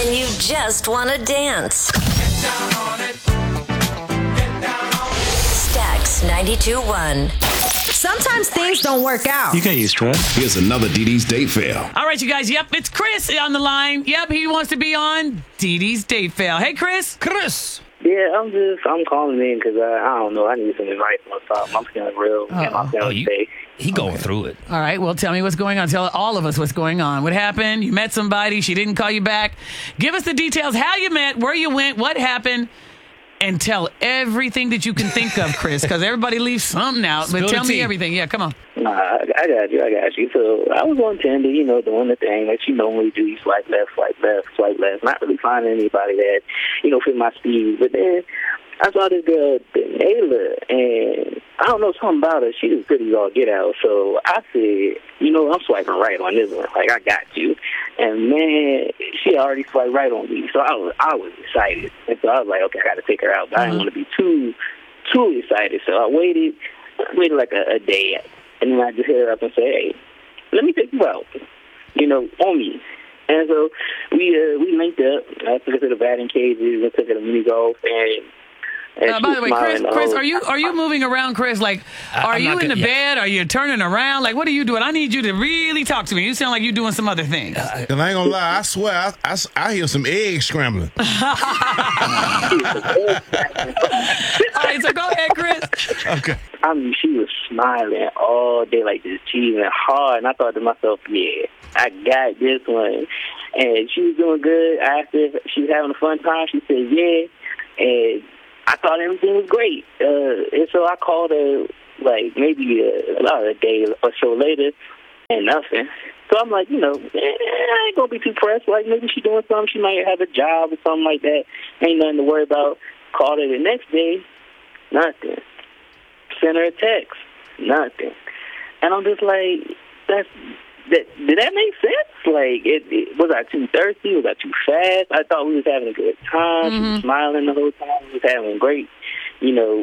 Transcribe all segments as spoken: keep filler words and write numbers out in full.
and you just want to dance. Get down on it. Get down on it. Stax ninety-two point one. Sometimes things don't work out. You get used to it. Here's another Dee Dee's Date Fail. All right, you guys. Yep, it's Chris on the line. Yep, he wants to be on Dee Dee's Date Fail. Hey, Chris. Chris. Yeah, I'm just, I'm calling in because, uh, I don't know, I need some advice on something. I'm feeling real. Uh-oh. And I'm feeling Oh, you, safe. he going okay. through it. All right, well, tell me what's going on. Tell all of us what's going on. What happened? You met somebody. She didn't call you back. Give us the details, how you met, where you went, what happened, and tell everything that you can think of, Chris, because everybody leaves something out. But Spill tell the me tea. everything. Yeah, come on. Nah, I, I got you, I got you. So I was on Tinder, you know, doing the thing that you normally do. You swipe left, swipe left, swipe left. Not really finding anybody that, you know, fit my speed. But then I saw this girl, Nayla, and I don't know, something about her. She was pretty all get out. So I said, you know, I'm swiping right on this one. Like, I got you. And, man, she already swiped right on me. So I was I was excited. And so I was like, okay, I got to take her out. But mm-hmm. I didn't want to be too, too excited. So I waited, waited like a, a day. And then I just hit her up and say, hey, let me take you out, you know, on me. And so we uh, we linked up. I took her to the batting cages and took her to mini golf. And And Uh, by the way, Chris, smiling, Chris, oh, are you are you moving around, Chris? Like, are I'm you not in the gonna- bed? Are you turning around? Like, what are you doing? I need you to really talk to me. You sound like you're doing some other things. And I ain't gonna lie, I swear, I, I, I hear some eggs scrambling. All right, so go ahead, Chris. Okay. I mean, she was smiling all day, like just cheesing hard. And I thought to myself, yeah, I got this one. And she was doing good. I asked her if she was having a fun time. She said, yeah. And I thought everything was great. Uh, and so I called her, like, maybe a, a day or so later, and nothing. So I'm like, you know, eh, I ain't going to be too pressed. Like, maybe she's doing something. She might have a job or something like that. Ain't nothing to worry about. Called her the next day, nothing. Sent her a text, nothing. And I'm just like, that's... That, did that make sense? Like, it, it was I too thirsty? Was I too fast? I thought we was having a good time. Mm-hmm. She was smiling the whole time. We was having great, you know.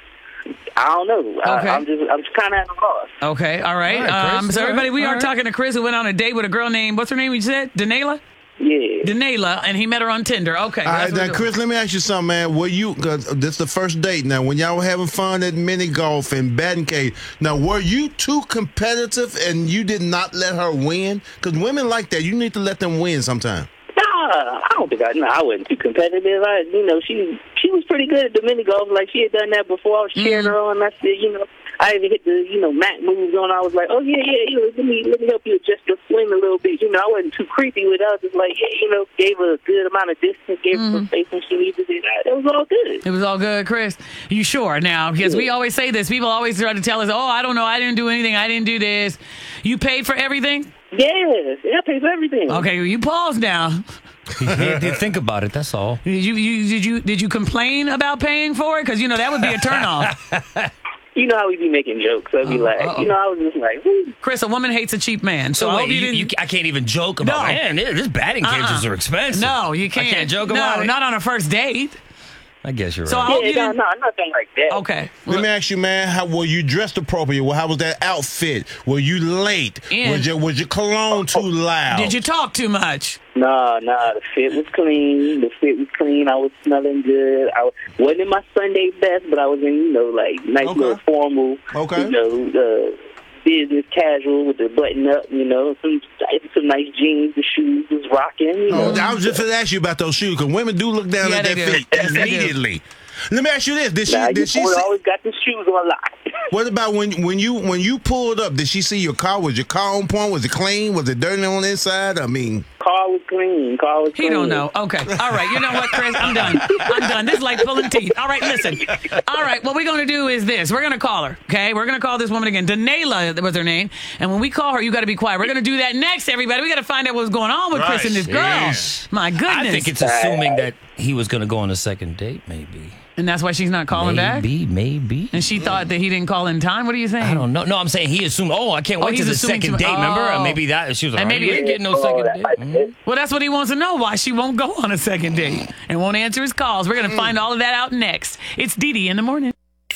I don't know. Okay. I, I'm just, I'm just kind of at a loss. Okay, all right. All right, Chris. um, so All everybody, right, we all are right. talking to Chris, who went on a date with a girl named, what's her name? You said Danayla. Yeah. Danayla, and he met her on Tinder. Okay. All right, that's what now, we're Chris, let me ask you something, man. Were you, cause this is the first date now, when y'all were having fun at mini golf and batting cage, now, were you too competitive and you did not let her win? Because women like that. You need to let them win sometime. Nah, I don't think I, no, I wasn't too competitive. I, you know, she she was pretty good at the mini golf. Like, she had done that before. I was cheering her on. I said, you know, I even hit the, you know, mat moves on. I was like, oh, yeah, yeah, you know, let me, let me help you adjust your swing a little bit. You know, I wasn't too creepy with her. I was just like, yeah, you know, gave her a good amount of distance, gave her some space when she needed it. It was all good. It was all good, Chris. You sure now? Because we always say this. People always try to tell us, oh, I don't know. I didn't do anything. I didn't do this. You paid for everything? Yes, yeah, I paid for everything. Okay, you pause now. He had to think about it. That's all. Did you, you did you did you complain about paying for it? Because you know that would be a turnoff. You know how we be making jokes. I'd be Uh-oh, like, uh-oh. you know, I was just like, whoo. Chris, a woman hates a cheap man. So, So I wait, hope you you, didn't. you, I can't even joke about, No. man, this batting cages Uh-uh. are expensive. No, you can't. I can't joke no, about it. not on a first date. I guess you're So right. I hope Yeah, you no, didn't. no, nothing like that. Okay. Let me ask you, man, how were you dressed appropriate? Well, how was that outfit? Were you late? And- was, your, was your cologne too loud? Did you talk too much? Nah, nah, the fit was clean. The fit was clean. I was smelling good. I was, wasn't in my Sunday best, but I was in, you know, like, nice Okay. little formal, Okay. you know, uh, business casual with the button up, you know, some some nice jeans, the shoes was rocking, you know. Oh, I was just going to ask you about those shoes, because women do look down Yeah, at they their do. feet Yes, they do. immediately. Let me ask you this. Did she, Nah, did you she boy see, always got the shoes on lock. what about when when you when you pulled up, did she see your car? Was your car on point? Was it clean? Was it dirty on the inside? I mean... Car was clean. Car was He clean. don't know. Okay. All right. You know what, Chris? I'm done. I'm done. This is like pulling teeth. All right, listen. All right, what we're going to do is this. We're going to call her, okay? We're going to call this woman again. Danayla was her name. And when we call her, you got to be quiet. We're going to do that next, everybody. We got to find out what's going on with Chris and this girl. Yes. My goodness. I think it's assuming that he was going to go on a second date, maybe. And that's why she's not calling back? Maybe, maybe. And she thought that he didn't call in time? What are you saying? I don't know. No, I'm saying he assumed, oh, I can't Oh, wait he's to the assuming second too- date, remember? oh. Or maybe that, she was like, And oh, maybe- you ain't getting no second date. Mhm. Well, that's what he wants to know, why she won't go on a second date and won't answer his calls. We're going to find all of that out next. It's Dee Dee in the morning.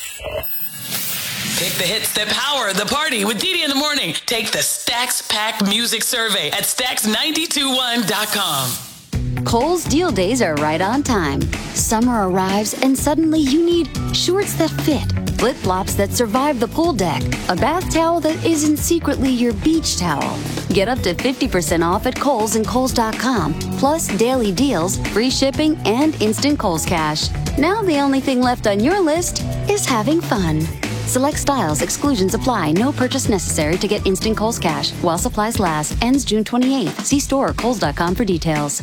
Pick the hits that power the party with Dee Dee in the morning. Take the Stax Pack Music Survey at stax nine two one dot com. Kohl's deal days are right on time. Summer arrives and suddenly you need shorts that fit, flip-flops that survive the pool deck, a bath towel that isn't secretly your beach towel. Get up to fifty percent off at Kohl's and Kohl's dot com, plus daily deals, free shipping, and instant Kohl's Cash. Now the only thing left on your list is having fun. Select styles, exclusions apply. No purchase necessary to get instant Kohl's Cash. While supplies last. Ends June twenty-eighth. See store or Kohl's dot com for details.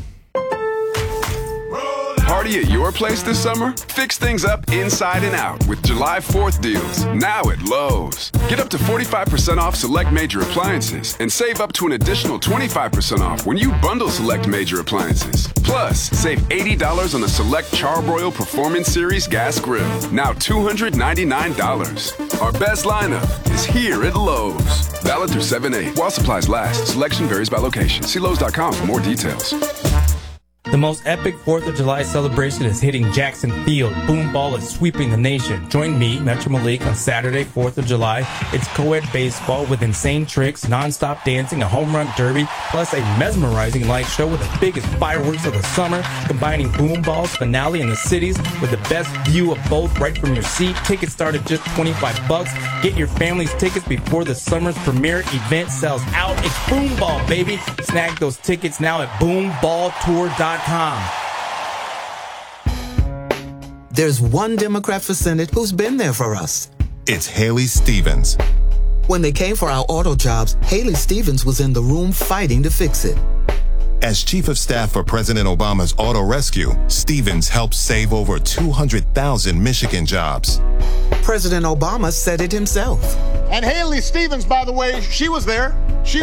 Party at your place this summer? Fix things up inside and out with July fourth deals, now at Lowe's. Get up to forty-five percent off select major appliances and save up to an additional twenty-five percent off when you bundle select major appliances. Plus, save eighty dollars on the select Charbroil Performance Series gas grill, now two hundred ninety-nine dollars. Our best lineup is here at Lowe's. Valid through seven eight while supplies last. Selection varies by location. See Lowe's dot com for more details. The most epic fourth of July celebration is hitting Jackson Field. Boom Ball is sweeping the nation. Join me, Metro Malik, on Saturday, fourth of July. It's co-ed baseball with insane tricks, non-stop dancing, a home run derby, plus a mesmerizing light show with the biggest fireworks of the summer, combining Boom Ball's finale in the cities with the best view of both right from your seat. Tickets start at just twenty-five bucks. Get your family's tickets before the summer's premiere event sells out. It's Boom Ball, baby. Snag those tickets now at boom ball tour dot com. There's one Democrat for Senate who's been there for us. It's Haley Stevens. When they came for our auto jobs, Haley Stevens was in the room fighting to fix it. As Chief of Staff for President Obama's Auto Rescue, Stevens helped save over two hundred thousand Michigan jobs. President Obama said it himself. And Haley Stevens, by the way, she was there. She